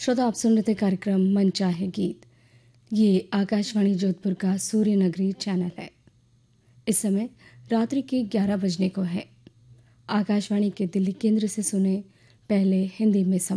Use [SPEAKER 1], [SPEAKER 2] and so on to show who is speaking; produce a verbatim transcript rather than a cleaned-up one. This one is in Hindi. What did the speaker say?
[SPEAKER 1] श्रोता, आप सुन रहे थे कार्यक्रम मन चाहे गीत। ये आकाशवाणी जोधपुर का सूर्य नगरी चैनल है। इस समय रात्रि के ग्यारह बजने को है। आकाशवाणी के दिल्ली केंद्र से सुने पहले हिंदी में समाचार।